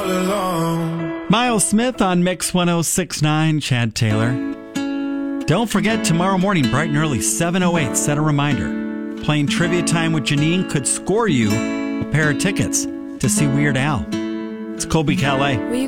alone. Miles Smith on Mix 106.9, Chad Taylor. Don't forget, tomorrow morning, bright and early, 7:08, set a reminder. Playing Trivia Time with Janine could score you a pair of tickets to see Weird Al. It's Colby Calais.